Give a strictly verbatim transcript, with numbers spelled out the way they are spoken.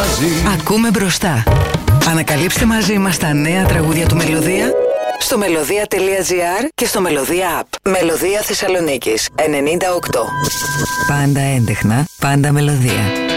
μαζί. Ακούμε μπροστά. Ανακαλύψτε μαζί μας τα νέα τραγούδια του Μελωδία στο μελωδία τελεία τζι άρ και στο Μελωδία App. Μελωδία Θεσσαλονίκης ενενήντα οκτώ. Πάντα έντεχνα, πάντα Μελωδία.